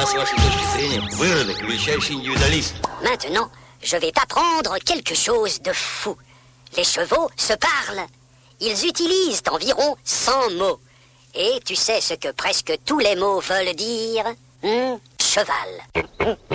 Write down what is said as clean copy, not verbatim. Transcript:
А с вашей точки зрения, выродок, величайший индивидуалист. Maintenant, je vais t'apprendre quelque chose de fou. Les chevaux se parlent. Ils utilisent environ 100 mots. Et tu sais ce que presque tous les mots veulent dire? Cheval.